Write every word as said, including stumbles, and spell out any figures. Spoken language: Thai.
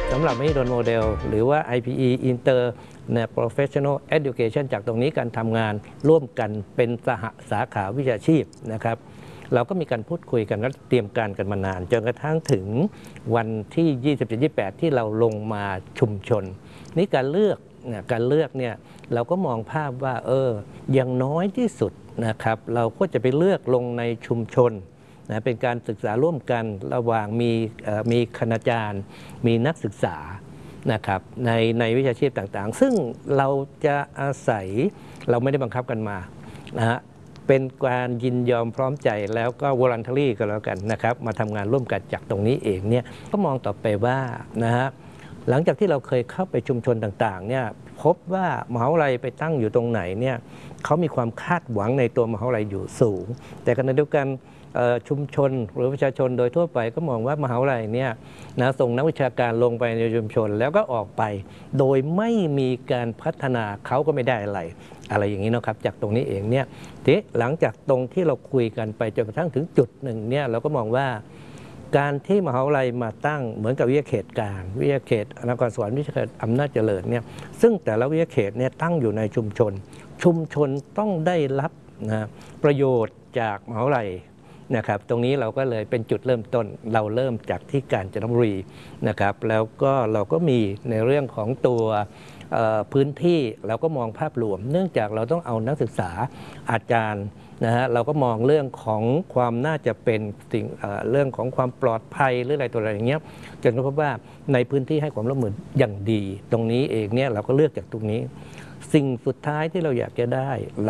สำหรับมหิดลโมเดลหรือว่า ไอ พี อี Inter เนี่ย Professional Education จากตรงนี้การทำงานร่วมกันเป็นสหสาขาวิชาชีพนะครับเราก็มีการพูดคุยกันและเตรียมการกันมานานจนกระทั่งถึงวันที่ ยี่สิบเจ็ด ยี่สิบแปด ที่เราลงมาชุมชนนี่การเลือกเนี่ยการเลือกเนี่ยเราก็มองภาพว่าเอออย่างน้อยที่สุดนะครับเราก็จะไปเลือกลงในชุมชนนะเป็นการศึกษาร่วมกันระหว่างมีมีคณาจารย์มีนักศึกษานะครับในในวิชาชีพต่างๆซึ่งเราจะอาศัยเราไม่ได้บังคับกันมานะฮะเป็นการยินยอมพร้อมใจแล้วก็ voluntary ก็แล้วกันนะครับมาทำงานร่วมกันจากตรงนี้เองเนี่ยก็มองต่อไปว่านะฮะหลังจากที่เราเคยเข้าไปชุมชนต่างๆเนี่ยพบว่ามหาวิทยาลัยไปตั้งอยู่ตรงไหนเนี่ยเขามีความคาดหวังในตัวมหาวิทยาลัยอยู่สูงแต่ขณะเดียวกันชุมชนหรือประชาชนโดยทั่วไปก็มองว่ามหาวิทยาลัยเนี่ยนะส่งนักวิชาการลงไปในชุมชนแล้วก็ออกไปโดยไม่มีการพัฒนาเขาก็ไม่ได้อะไรอะไรอย่างนี้นะครับจากตรงนี้เองเนี่ยทีหลังจากตรงที่เราคุยกันไปจนกระทั่งถึงจุดหนึ่งเนี่ยเราก็มองว่าการที่มหาวิทยาลัยมาตั้งเหมือนกับวิทยาเขตกลางวิทยาเขตนครสวรรค์วิทยาเขตอำนาจเจริญเนี่ยซึ่งแต่ละวิทยาเขตเนี่ยตั้งอยู่ในชุมชนชุมชนต้องได้รับนะประโยชน์จากมหาวิทยาลัยนะครับตรงนี้เราก็เลยเป็นจุดเริ่มต้นเราเริ่มจากที่กาญจนบุรีนะครับแล้วก็เราก็มีในเรื่องของตัวพื้นที่เราก็มองภาพรวมเนื่องจากเราต้องเอานักศึกษาอาจารย์นะฮะเราก็มองเรื่องของความน่าจะเป็นสิ่ง เ, เรื่องของความปลอดภัยหรืออะไรตัวอะไรอย่างเงี้ยจนพบว่าในพื้นที่ให้ความร่วมมืออย่างดีตรงนี้เองเนี่ยเราก็เลือกจากตรงนี้สิ่งสุดท้ายที่เราอยากจะได้